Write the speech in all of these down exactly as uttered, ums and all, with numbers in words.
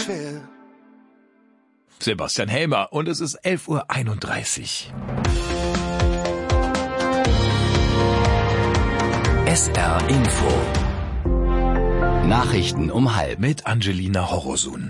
quer. Sebastian Helmer und es ist elf Uhr einunddreißig. S R Info. Nachrichten um halb Mit Angelina Horosun.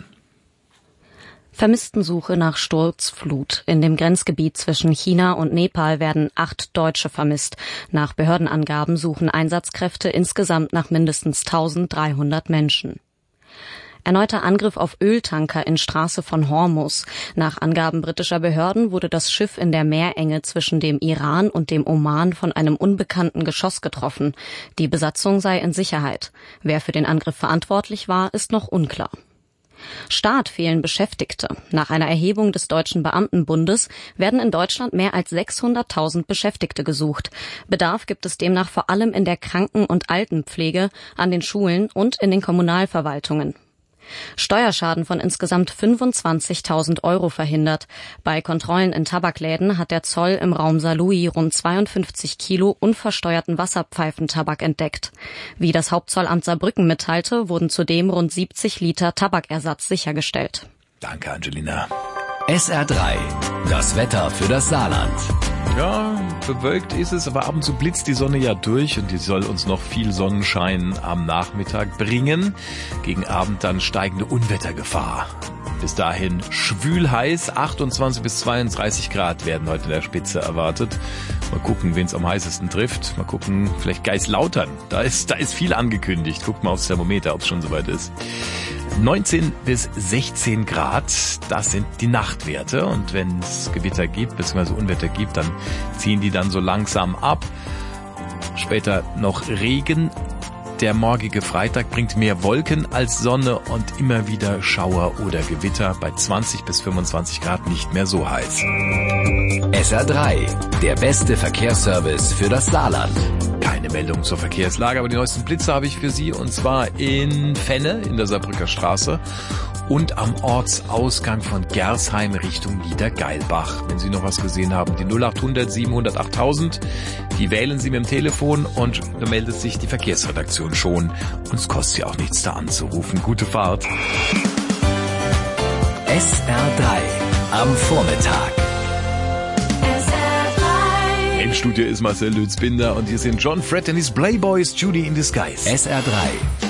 Vermisstensuche nach Sturzflut. In dem Grenzgebiet zwischen China und Nepal werden acht Deutsche vermisst. Nach Behördenangaben suchen Einsatzkräfte insgesamt nach mindestens eintausenddreihundert Menschen. Erneuter Angriff auf Öltanker in Straße von Hormuz. Nach Angaben britischer Behörden wurde das Schiff in der Meerenge zwischen dem Iran und dem Oman von einem unbekannten Geschoss getroffen. Die Besatzung sei in Sicherheit. Wer für den Angriff verantwortlich war, ist noch unklar. Staat fehlen Beschäftigte. Nach einer Erhebung des Deutschen Beamtenbundes werden in Deutschland mehr als sechshunderttausend Beschäftigte gesucht. Bedarf gibt es demnach vor allem in der Kranken- und Altenpflege, an den Schulen und in den Kommunalverwaltungen. Steuerschaden von insgesamt fünfundzwanzigtausend Euro verhindert. Bei Kontrollen in Tabakläden hat der Zoll im Raum Saarlouis rund zweiundfünfzig Kilo unversteuerten Wasserpfeifentabak entdeckt. Wie das Hauptzollamt Saarbrücken mitteilte, wurden zudem rund siebzig Liter Tabakersatz sichergestellt. Danke, Angelina. S R drei. Das Wetter für das Saarland. Ja, bewölkt ist es, aber ab und zu blitzt die Sonne ja durch und die soll uns noch viel Sonnenschein am Nachmittag bringen. Gegen Abend dann steigende Unwettergefahr. Bis dahin schwül heiß, achtundzwanzig bis zweiunddreißig Grad werden heute in der Spitze erwartet. Mal gucken, wen es am heißesten trifft. Mal gucken, vielleicht Geislautern. Da ist, da ist viel angekündigt. Guckt mal aufs Thermometer, ob es schon soweit ist. neunzehn bis sechzehn Grad, das sind die Nachtwerte. Und wenn es Gewitter gibt, bzw. Unwetter gibt, dann ziehen die dann so langsam ab. Später noch Regen. Der morgige Freitag bringt mehr Wolken als Sonne und immer wieder Schauer oder Gewitter. Bei zwanzig bis fünfundzwanzig Grad nicht mehr so heiß. S R drei. Der beste Verkehrsservice für das Saarland. Keine Meldung zur Verkehrslage, aber die neuesten Blitze habe ich für Sie, und zwar in Fenne in der Saarbrücker Straße und am Ortsausgang von Gersheim Richtung Niedergeilbach. Wenn Sie noch was gesehen haben, die null achthundert siebenhundert achttausend, die wählen Sie mit dem Telefon und da meldet sich die Verkehrsredaktion schon. Und es kostet ja auch nichts, da anzurufen. Gute Fahrt. S R drei am Vormittag. Im Studio ist Marcel Lützbinder und hier sind John Fred and his Playboys, Judy in Disguise. S R drei.